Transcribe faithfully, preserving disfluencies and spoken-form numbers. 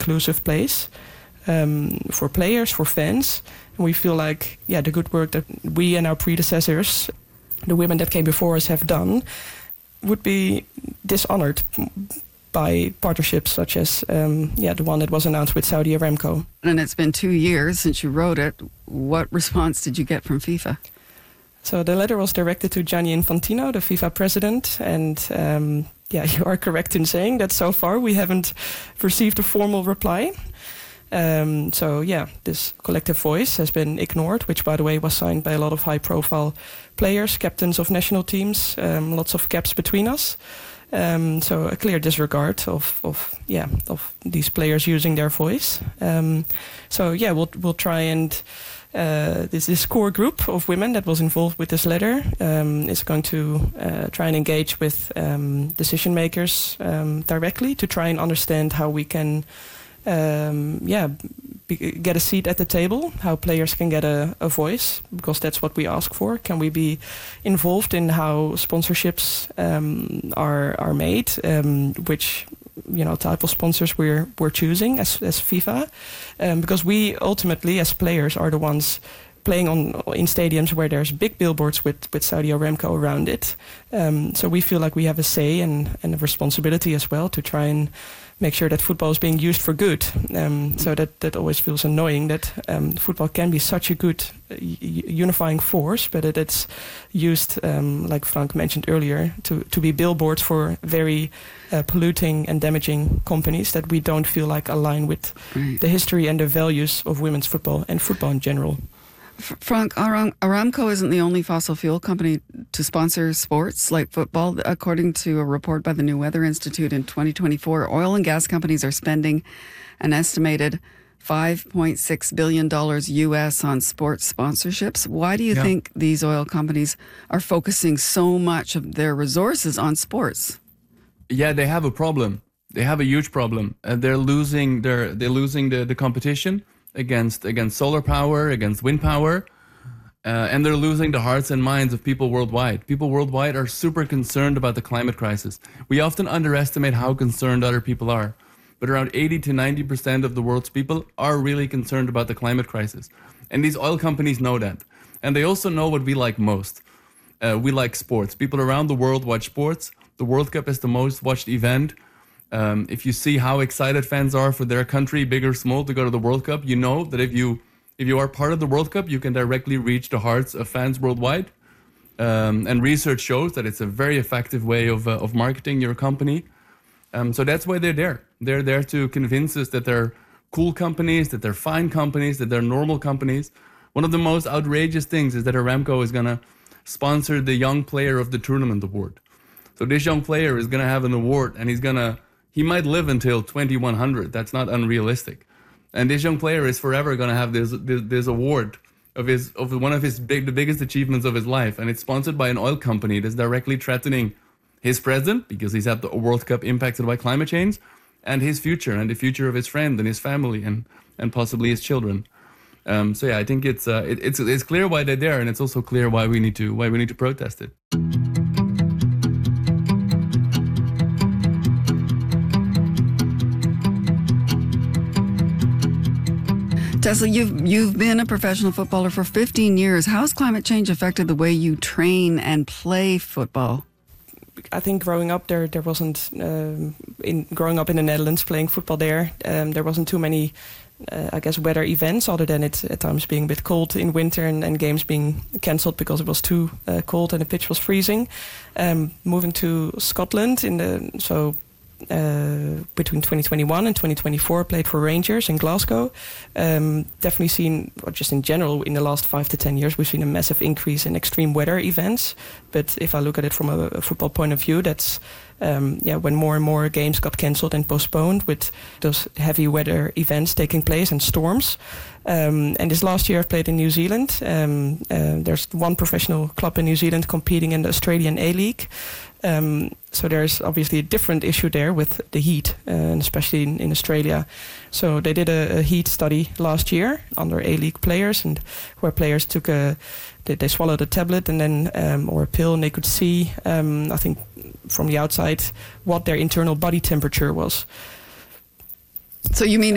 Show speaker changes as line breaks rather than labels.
inclusive place um, for players, for fans. And we feel like, yeah, the good work that we and our predecessors, the women that came before us, have done, would be dishonored by partnerships such as um, yeah, the one that was announced with Saudi Aramco.
And it's been two years since you wrote it. What response did you get from FIFA?
So the letter was directed to Gianni Infantino, the FIFA president, and um, yeah, you are correct in saying that so far we haven't received a formal reply. Um, so yeah, this collective voice has been ignored, which by the way was signed by a lot of high-profile players, captains of national teams, um, lots of gaps between us. Um, so a clear disregard of, of yeah of these players using their voice. Um, so yeah, we'll we'll try and uh, this this core group of women that was involved with this letter um, is going to uh, try and engage with um, decision makers um, directly to try and understand how we can um, yeah be, get a seat at the table, how players can get a, a voice, because that's what we ask for. Can we be involved in how sponsorships um, are are made, um, which you know type of sponsors we're we're choosing as as FIFA, um, because we ultimately as players are the ones playing on in stadiums where there's big billboards with with Saudi Aramco around it. Um, so we feel like we have a say and and a responsibility as well to try and make sure that football is being used for good. Um, so that, that always feels annoying that um, football can be such a good uh, unifying force, but that it's used, um, like Frank mentioned earlier, to, to be billboards for very uh, polluting and damaging companies that we don't feel like align with
right.
the history and the values of women's football and football in general.
Frank, Aram- Aramco isn't the only fossil fuel company to sponsor sports like football. According to a report by the New Weather Institute in twenty twenty-four, oil and gas companies are spending an estimated five point six billion dollars U S on sports sponsorships. Why do you
yeah.
think these oil companies are focusing so much of their resources on sports?
Yeah, they have a problem. They have a huge problem. Uh, they're losing their they're losing the, the competition against against solar power, against wind power, uh, and they're losing the hearts and minds of people worldwide. People worldwide are super concerned about the climate crisis. We often underestimate how concerned other people are, but around eighty to ninety percent of the world's people are really concerned about the climate crisis. And these oil companies know that. And they also know what we like most. Uh, we like sports. People around the world watch sports. The World Cup is the most watched event. Um, if you see how excited fans are for their country, big or small, to go to the World Cup, you know that if you if you are part of the World Cup, you can directly reach the hearts of fans worldwide. Um, and research shows that it's a very effective way of uh, of marketing your company. Um, so that's why they're there. They're there to convince us that they're cool companies, that they're fine companies, that they're normal companies. One of the most outrageous things is that Aramco is going to sponsor the Young Player of the Tournament award. So this young player is going to have an award, and he's going to He might live until twenty-one hundred. That's not unrealistic. And this young player is forever going to have this, this this award of his of one of his big the biggest achievements of his life, and it's sponsored by an oil company that's directly threatening his present because he's had the World Cup impacted by climate change, and his future and the future of his friend and his family and and possibly his children. Um, so yeah, I think it's uh, it, it's it's clear why they're there, and it's also clear why we need to why we need to protest it.
Tesla, you've, you've been a professional footballer for fifteen years. How has climate change affected the way you train and play football?
I think growing up there, there wasn't, um, in growing up in the Netherlands, playing football there, um, there wasn't too many, uh, I guess, weather events other than it at times being a bit cold in winter and, and games being cancelled because it was too uh, cold and the pitch was freezing. Um, moving to Scotland in the, so Uh, between twenty twenty-one and twenty twenty-four, played for Rangers in Glasgow. Um, definitely seen, or just in general, in the last five to ten years, we've seen a massive increase in extreme weather events. But if I look at it from a, a football point of view, that's um, yeah, when more and more games got cancelled and postponed with those heavy weather events taking place and storms. Um, and this last year I've played in New Zealand. Um, uh, there's one professional club in New Zealand competing in the Australian A-League. Um, so there's obviously a different issue there with the heat, uh, and especially in, in Australia. So they did a, a heat study last year under A-League players, and where players took a, they, they swallowed a tablet and then um, or a pill, and they could see, um, I think, from the outside, what their internal body temperature was.
So you mean